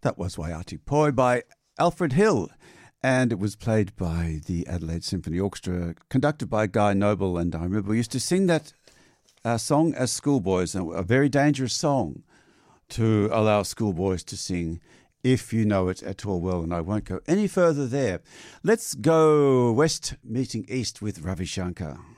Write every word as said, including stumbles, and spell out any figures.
That was Waiati Poi by Alfred Hill, and it was played by the Adelaide Symphony Orchestra, conducted by Guy Noble. And I remember we used to sing that uh, song as schoolboys, a very dangerous song to allow schoolboys to sing, if you know it at all well. And I won't go any further there. Let's go west, meeting east with Ravi Shankar.